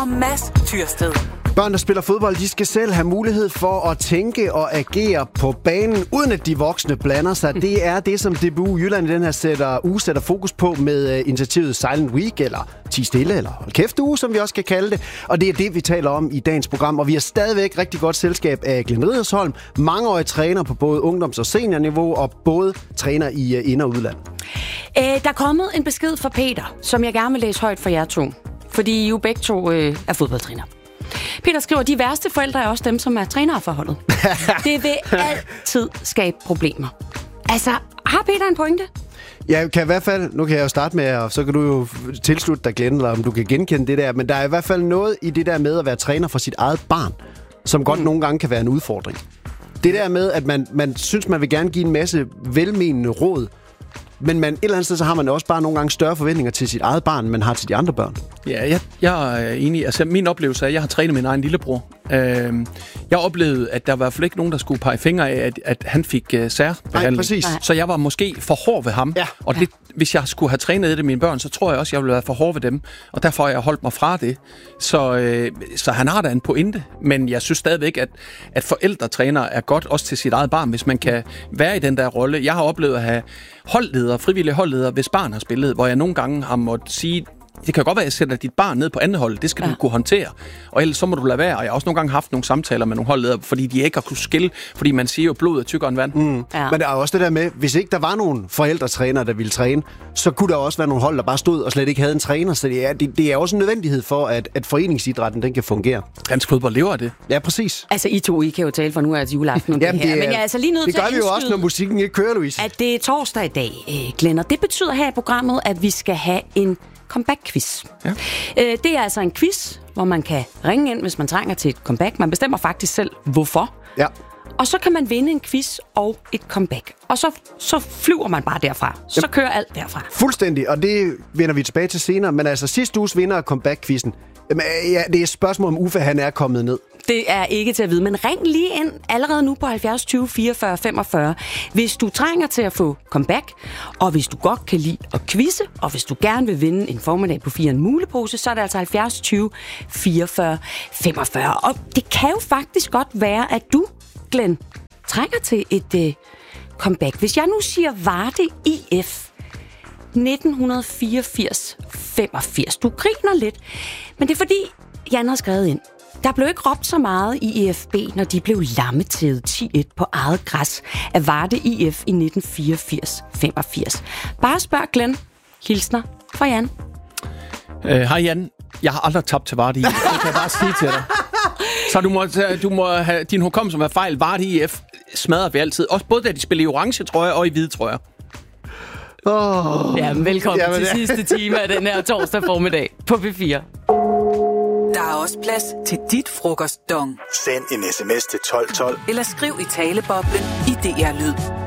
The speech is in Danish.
og Mads Tyrsted. Børn, der spiller fodbold, de skal selv have mulighed for at tænke og agere på banen, uden at de voksne blander sig. Det er det, som DBU Jylland i den her uge sætter fokus på med initiativet Silent Week, eller Ti Stille, eller Hold Kæft Uge, som vi også kan kalde det. Og det er det, vi taler om i dagens program. Og vi har stadigvæk rigtig godt selskab af Glenn Riddersholm, mangeårig træner på både ungdoms- og seniorniveau, og både træner i ind- og udland. Der er kommet en besked fra Peter, som jeg gerne vil læse højt for jer to. Fordi I jo begge to er fodboldtræner. Peter skriver, at de værste forældre er også dem, som er trænere for holdet. Det vil altid skabe problemer. Altså, har Peter en pointe? Jeg kan i hvert fald, nu kan jeg jo starte med, og så kan du jo tilslutte dig, Glenn, eller om du kan genkende det der, men der er i hvert fald noget i det der med at være træner for sit eget barn, som godt nogle gange kan være en udfordring. Det der med, at man synes, man vil gerne give en masse velmenende råd, men et eller andet sted, så har man også bare nogle gange større forventninger til sit eget barn, end man har til de andre børn. Ja, jeg er enig. Altså, min oplevelse er, at jeg har trænet min egen lillebror. Jeg oplevede, at der var i hvert fald ikke nogen, der skulle pege fingre af, at han fik særbehandling. Nej, præcis. Så jeg var måske for hård ved ham. Ja. Og det, hvis jeg skulle have trænet det mine børn, så tror jeg også, jeg ville være for hård ved dem. Og derfor har jeg holdt mig fra det. Så han har da en pointe. Men jeg synes stadigvæk, at forældretrænere er godt også til sit eget barn, hvis man kan være i den der rolle. Jeg har oplevet at have frivillige holdledere, hvis barn har spillet, hvor jeg nogle gange har måttet sige, det kan godt være, at jeg sætter dit barn ned på andet hold. Det skal du kunne håndtere. Og ellers så må du lade være. Og jeg har også nogle gange haft nogle samtaler med nogle holdledere, fordi de ikke har kunnet skille. Fordi man siger jo, at blodet er tykkere end vand. Ja. Men der er også det der med, hvis ikke der var nogen forældretrænere, der ville træne, så kunne der også være nogle hold, der bare stod og slet ikke havde en træner. Så det er også en nødvendighed for, at foreningsidrætten den kan fungere. Dansk fodbold lever af det. Ja, præcis. Altså, I to, I kan jo tale for nu, at juleaften det her. Men jeg er altså lige nødt til at det gør vi jo også, når musikken ikke kører, Louise. At det er torsdag i dag, Glenn. Og det betyder her i programmet, at vi skal have en comeback-quiz. Ja. Det er altså en quiz, hvor man kan ringe ind, hvis man trænger til et comeback. Man bestemmer faktisk selv, hvorfor. Ja. Og så kan man vinde en quiz og et comeback. Og så flyver man bare derfra. Så kører alt derfra. Fuldstændig, og det vender vi tilbage til senere. Men altså, sidste uges vinder af comeback-quizzen. Ja, det er et spørgsmål, om Uffe han er kommet ned. Det er ikke til at vide, men ring lige ind allerede nu på 70 20 44 45, hvis du trænger til at få comeback, og hvis du godt kan lide at quizze, og hvis du gerne vil vinde en formiddag på 4 en mulepose, så er det altså 70 20 44 45. Og det kan jo faktisk godt være, at du, Glenn, trænger til et comeback. Hvis jeg nu siger Varde IF 1984-85. Du griner lidt, men det er fordi, Jan har skrevet ind. Der blev ikke råbt så meget i EFB, når de blev lammetædet 10-1 på eget græs af Varde IF i 1984-85. Bare spørg Glenn. Hilsner fra Jan. Hej Jan. Jeg har aldrig tabt til Varde IF. Det kan jeg bare sige til dig. Så du må have din hukommelse som er fejl. Varde IF smadrer vi altid. Også både da de spiller i orange trøjer og i hvide trøjer. Jamen, velkommen til sidste time af den her torsdag formiddag på P4. Der er også plads til dit frokostdong. Send en sms til 1212. Eller skriv i taleboblen i DR Lyd.